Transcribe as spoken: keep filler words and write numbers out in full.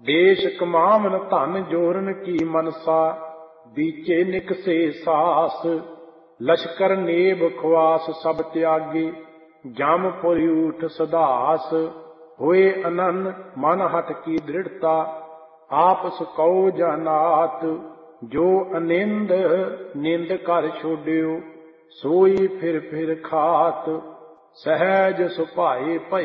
ਦੇਸ਼ ਕਮਾਵਨ ਧਨ ਜੋਰਨ ਕੀ ਮਨਸਾ, ਬੀਚੇ ਨਿਕਸੇ ਸਾਸ। ਲਸ਼ਕਰ ਨੇਬ ਖਵਾਸ ਸਭ ਤਿਆਗੇ, ਜਮ ਪੁਰ ਊਠ ਸਦਾਸ। ਹੋਏ ਅਨੰਨ ਮਨ ਹਠ ਕੀ ਦ੍ਰਿੜਤਾ, ਆਪਸ ਕਉ ਜਾਨਾਤ। ਜੋ ਅਨਿੰਦ ਨਿੰਦ ਕਰ ਛੋਡਿਓ, ਸੋਈ ਫਿਰ ਫਿਰ ਖਾਤ। ਸਹਿਜ ਸੁਭਾਏ ਭਏ